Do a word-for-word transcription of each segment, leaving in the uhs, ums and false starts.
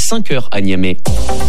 cinq heures à Niamey.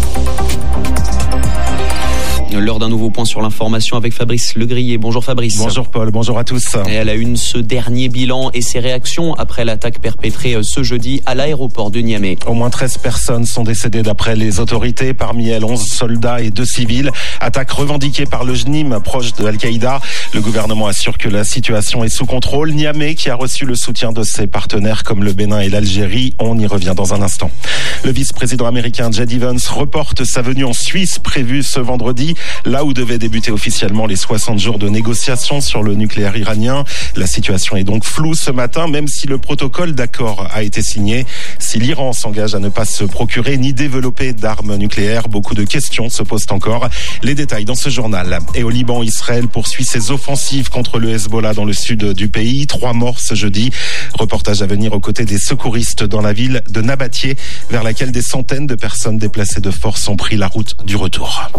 L'heure d'un nouveau point sur l'information avec Fabrice Legrier. Bonjour Fabrice. Bonjour Paul, bonjour à tous. Et à la une, ce dernier bilan et ses réactions après l'attaque perpétrée ce jeudi à l'aéroport de Niamey. Au moins treize personnes sont décédées d'après les autorités, parmi elles onze soldats et deux civils. Attaque revendiquée par le J N I M, proche de Al-Qaïda. Le gouvernement assure que la situation est sous contrôle. Niamey, qui a reçu le soutien de ses partenaires comme le Bénin et l'Algérie, on y revient dans un instant. Le vice-président américain J D Vance reporte sa venue en Suisse prévue ce vendredi, là où devaient débuter officiellement les soixante jours de négociations sur le nucléaire iranien. La situation est donc floue ce matin, même si le protocole d'accord a été signé. Si l'Iran s'engage à ne pas se procurer ni développer d'armes nucléaires, beaucoup de questions se posent encore. Les détails dans ce journal. Et au Liban, Israël poursuit ses offensives contre le Hezbollah dans le sud du pays. Trois morts ce jeudi. Reportage à venir aux côtés des secouristes dans la ville de Nabatieh, vers laquelle des centaines de personnes déplacées de force ont pris la route du retour.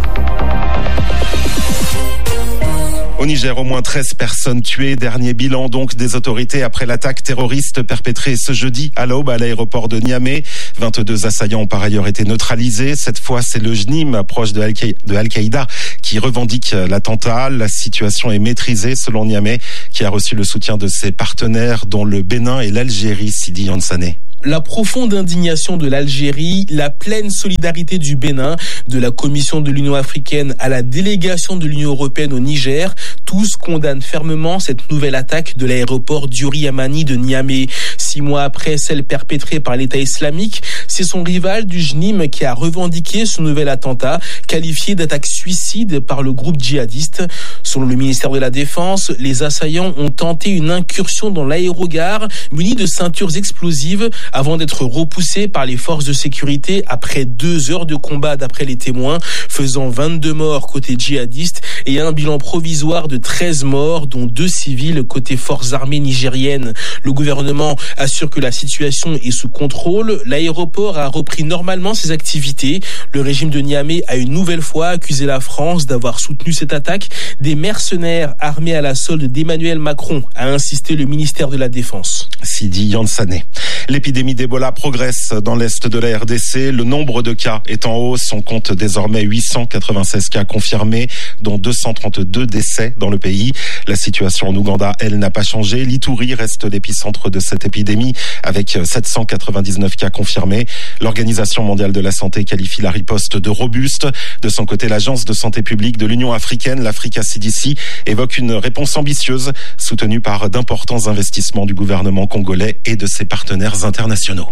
Au Niger, au moins treize personnes tuées. Dernier bilan donc des autorités après l'attaque terroriste perpétrée ce jeudi à l'aube à l'aéroport de Niamey. vingt-deux assaillants ont par ailleurs été neutralisés. Cette fois, c'est le J N I M, proche de Al-Qaïda, qui revendique l'attentat. La situation est maîtrisée selon Niamey, qui a reçu le soutien de ses partenaires, dont le Bénin et l'Algérie, Sidi Yansane. La profonde indignation de l'Algérie, la pleine solidarité du Bénin, de la Commission de l'Union africaine à la délégation de l'Union européenne au Niger, tous condamnent fermement cette nouvelle attaque de l'aéroport Diori Hamani de Niamey. Six mois après celle perpétrée par l'État islamique, c'est son rival du J N I M qui a revendiqué ce nouvel attentat, qualifié d'attaque suicide par le groupe djihadiste. Selon le ministère de la Défense, les assaillants ont tenté une incursion dans l'aérogare munis de ceintures explosives avant d'être repoussés par les forces de sécurité après deux heures de combat d'après les témoins, faisant vingt-deux morts côté djihadiste et un bilan provisoire de treize morts, dont deux civils côté forces armées nigériennes. Le gouvernement assure que la situation est sous contrôle. L'aéroport a repris normalement ses activités. Le régime de Niamey a une nouvelle fois accusé la France d'avoir soutenu cette attaque. Des mercenaires armés à la solde d'Emmanuel Macron, a insisté le ministère de la Défense. Sidi Yansane. L'épidémie d'Ebola progresse dans l'est de la R D C. Le nombre de cas est en hausse. On compte désormais huit cent quatre-vingt-seize cas confirmés, dont deux cent trente-deux décès dans le pays. La situation en Ouganda, elle, n'a pas changé. L'Ituri reste l'épicentre de cette épidémie, avec sept cent quatre-vingt-dix-neuf cas confirmés. L'Organisation mondiale de la santé qualifie la riposte de robuste. De son côté, l'Agence de santé publique de l'Union africaine, l'Africa C D C, évoque une réponse ambitieuse, soutenue par d'importants investissements du gouvernement congolais et de ses partenaires internationaux.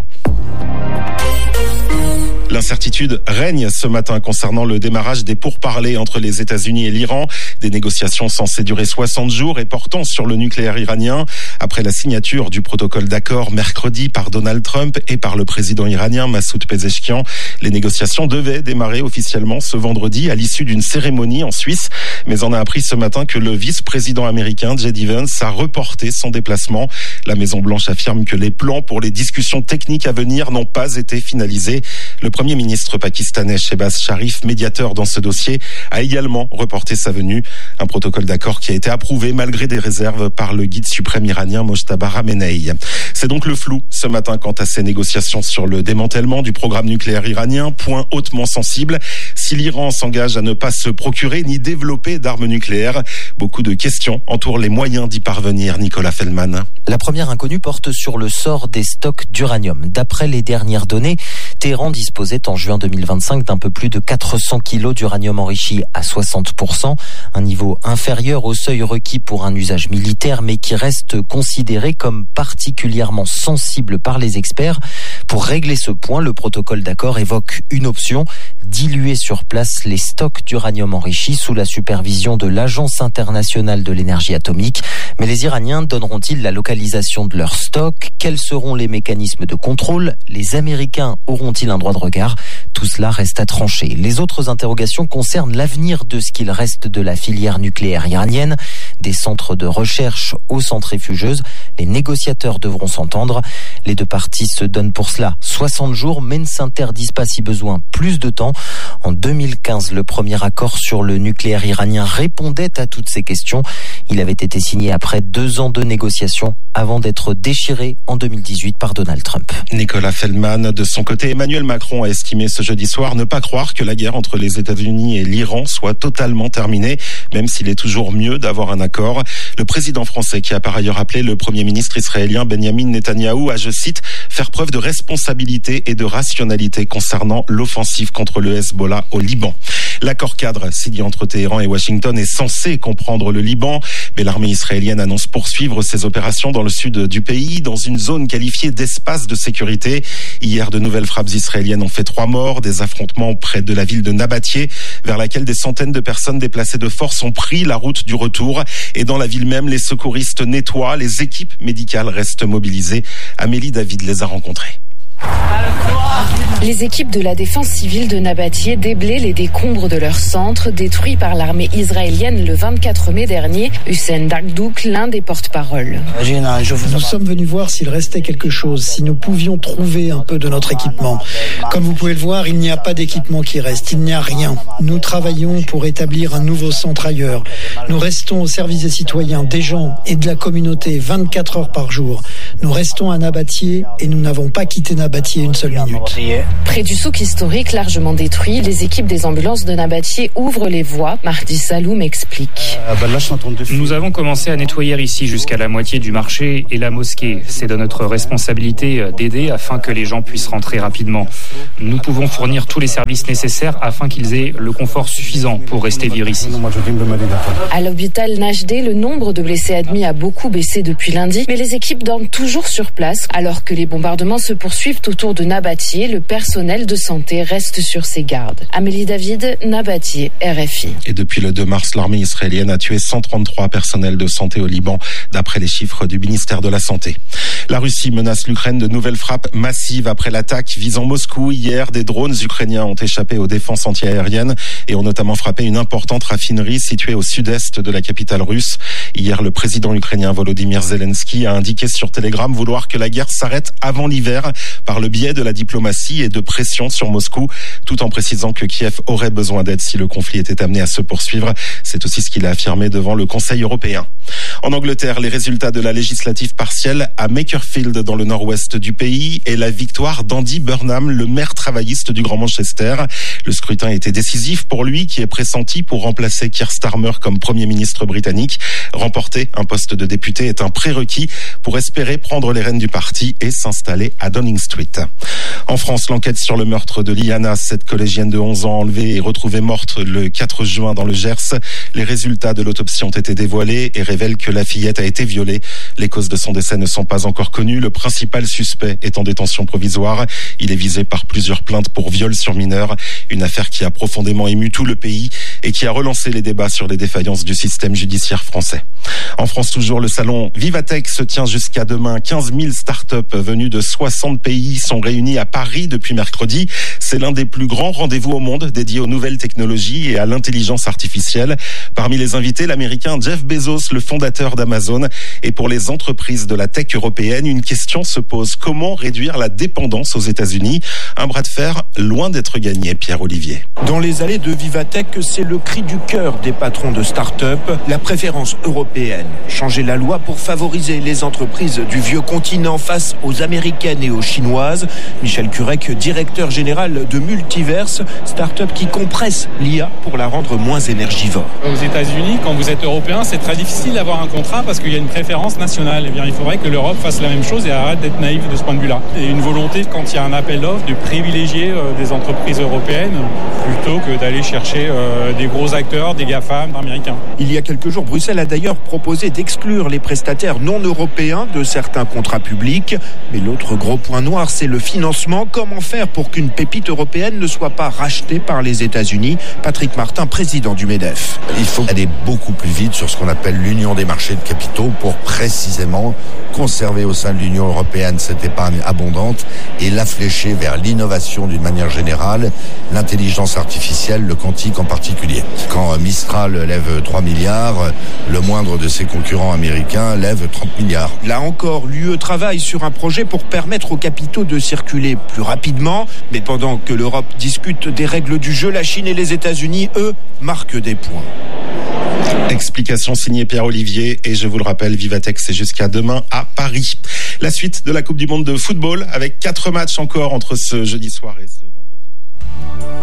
L'incertitude règne ce matin concernant le démarrage des pourparlers entre les États-Unis et l'Iran. Des négociations censées durer soixante jours et portant sur le nucléaire iranien. Après la signature du protocole d'accord mercredi par Donald Trump et par le président iranien Massoud Pezeshkian, les négociations devaient démarrer officiellement ce vendredi à l'issue d'une cérémonie en Suisse. Mais on a appris ce matin que le vice-président américain J D Vance a reporté son déplacement. La Maison-Blanche affirme que les plans pour les discussions techniques à venir n'ont pas été finalisés. Le Premier ministre pakistanais Shehbaz Sharif, médiateur dans ce dossier, a également reporté sa venue. Un protocole d'accord qui a été approuvé malgré des réserves par le guide suprême iranien Mojtaba Khamenei. C'est donc le flou ce matin quant à ces négociations sur le démantèlement du programme nucléaire iranien, point hautement sensible. Si l'Iran s'engage à ne pas se procurer ni développer d'armes nucléaires, beaucoup de questions entourent les moyens d'y parvenir. Nicolas Feldman. La première inconnue porte sur le sort des stocks d'uranium. D'après les dernières données, Téhéran disposait en juin deux mille vingt-cinq d'un peu plus de quatre cents kilos d'uranium enrichi à soixante pour cent, un niveau inférieur au seuil requis pour un usage militaire, mais qui reste considéré comme particulièrement sensible par les experts. Pour régler ce point, le protocole d'accord évoque une option, diluer sur place les stocks d'uranium enrichi sous la supervision de l'Agence internationale de l'énergie atomique. Mais les Iraniens donneront-ils la localisation de leurs stocks? Quels seront les mécanismes de contrôle? Les Américains auront-ils un droit de regard? car tout cela reste à trancher. Les autres interrogations concernent l'avenir de ce qu'il reste de la filière nucléaire iranienne, des centres de recherche aux centrifugeuses. Les négociateurs devront s'entendre. Les deux parties se donnent pour cela soixante jours, mais ne s'interdisent pas si besoin plus de temps. En deux mille quinze, le premier accord sur le nucléaire iranien répondait à toutes ces questions. Il avait été signé après deux ans de négociations avant d'être déchiré en deux mille dix-huit par Donald Trump. Nicolas Feldman, de son côté, Emmanuel Macron a estimé ce jeudi soir ne pas croire que la guerre entre les États-Unis et l'Iran soit totalement terminée, même s'il est toujours mieux d'avoir un accord. Le président français, qui a par ailleurs appelé le premier ministre israélien Benjamin Netanyahou à, je cite, faire preuve de responsabilité et de rationalité concernant l'offensive contre le Hezbollah au Liban. L'accord cadre signé entre Téhéran et Washington est censé comprendre le Liban, mais l'armée israélienne annonce poursuivre ses opérations dans le sud du pays, dans une zone qualifiée d'espace de sécurité. Hier, de nouvelles frappes israéliennes ont fait trois morts, des affrontements près de la ville de Nabatieh, vers laquelle des centaines de personnes déplacées de force ont pris la route du retour. Et dans la ville même, les secouristes nettoient, les équipes médicales restent mobilisées. Amélie David les a rencontrées. Les équipes de la défense civile de Nabatieh déblaient les décombres de leur centre, détruit par l'armée israélienne le vingt-quatre mai dernier. Hussein Dakdouk, l'un des porte-parole. Nous sommes venus voir s'il restait quelque chose, si nous pouvions trouver un peu de notre équipement. Comme vous pouvez le voir, il n'y a pas d'équipement qui reste, il n'y a rien. Nous travaillons pour établir un nouveau centre ailleurs. Nous restons au service des citoyens, des gens et de la communauté vingt-quatre heures par jour. Nous restons à Nabatieh et nous n'avons pas quitté Nabatieh une seule minute. Près du souk historique largement détruit, les équipes des ambulances de Nabatieh ouvrent les voies. Mahdi Saloum explique. Nous avons commencé à nettoyer ici jusqu'à la moitié du marché et la mosquée. C'est de notre responsabilité d'aider afin que les gens puissent rentrer rapidement. Nous pouvons fournir tous les services nécessaires afin qu'ils aient le confort suffisant pour rester vivre ici. À l'hôpital Najdeh, le nombre de blessés admis a beaucoup baissé depuis lundi, mais les équipes dorment toujours sur place. Alors que les bombardements se poursuivent autour de Nabatieh, le personnel de santé reste sur ses gardes. Amélie David, Nabatieh, R F I. Et depuis le deux mars, l'armée israélienne a tué cent trente-trois personnels de santé au Liban, d'après les chiffres du ministère de la Santé. La Russie menace l'Ukraine de nouvelles frappes massives après l'attaque visant Moscou. Hier, des drones ukrainiens ont échappé aux défenses antiaériennes et ont notamment frappé une importante raffinerie située au sud-est de la capitale russe. Hier, le président ukrainien Volodymyr Zelensky a indiqué sur Telegram vouloir que la guerre s'arrête avant l'hiver par le biais de la diplomatie et de pression sur Moscou, tout en précisant que Kiev aurait besoin d'aide si le conflit était amené à se poursuivre. C'est aussi ce qu'il a affirmé devant le Conseil européen. En Angleterre, les résultats de la législative partielle à Makerfield, dans le nord-ouest du pays, et la victoire d'Andy Burnham, le maire travailliste du Grand Manchester. Le scrutin était décisif pour lui, qui est pressenti pour remplacer Keir Starmer comme Premier ministre britannique. Remporter un poste de député est un prérequis pour espérer prendre les rênes du parti et s'installer à Downing Street. En France, l'enquête sur le meurtre de Liana, cette collégienne de onze ans enlevée et retrouvée morte le quatre juin dans le Gers. Les résultats de l'autopsie ont été dévoilés et révèlent que la fillette a été violée. Les causes de son décès ne sont pas encore connues. Le principal suspect est en détention provisoire. Il est visé par plusieurs plaintes pour viol sur mineur. Une affaire qui a profondément ému tout le pays et qui a relancé les débats sur les défaillances du système judiciaire français. En France toujours, le salon Vivatech se tient jusqu'à demain. quinze mille startups venues de soixante pays sont réunies à Paris depuis mercredi. C'est l'un des plus grands rendez-vous au monde dédié aux nouvelles technologies et à l'intelligence artificielle. Parmi les invités, l'américain Jeff Bezos, le fondateur d'Amazon. Et pour les entreprises de la tech européenne, une question se pose. Comment réduire la dépendance aux États-Unis? Un bras de fer loin d'être gagné, Pierre Olivier. Dans les allées de Vivatech, c'est le cri du cœur des patrons de start-up, la préférence européenne. Changer la loi pour favoriser les entreprises du vieux continent face aux américaines et aux chinoises. Michel Curec, directeur général de Multiverse, start-up qui compresse l'I A pour la rendre moins énergivore. Aux États-Unis, quand vous êtes européen, c'est très difficile d'avoir un contrat parce qu'il y a une préférence nationale. Eh bien, il faudrait que l'Europe fasse la même chose et arrête d'être naïve de ce point de vue-là. Et une volonté, quand il y a un appel d'offres, de privilégier euh, des entreprises européennes plutôt que d'aller chercher euh, des gros acteurs, des GAFAM américains. Il y a quelques jours, Bruxelles a d'ailleurs proposé d'exclure les prestataires non européens de certains contrats publics. Mais l'autre gros point noir, c'est le financement. Maintenant, comment faire pour qu'une pépite européenne ne soit pas rachetée par les États-Unis? Patrick Martin, président du MEDEF. Il faut aller beaucoup plus vite sur ce qu'on appelle l'union des marchés de capitaux pour précisément conserver au sein de l'Union européenne cette épargne abondante et la flécher vers l'innovation d'une manière générale, l'intelligence artificielle, le quantique en particulier. Quand Mistral lève trois milliards, le moindre de ses concurrents américains lève trente milliards. Là encore, l'U E travaille sur un projet pour permettre aux capitaux de circuler plus rapidement. Mais pendant que l'Europe discute des règles du jeu, la Chine et les États-Unis, eux, marquent des points. Explication signée Pierre Olivier et je vous le rappelle, Vivatex c'est jusqu'à demain à Paris. La suite de la Coupe du Monde de football avec quatre matchs encore entre ce jeudi soir et ce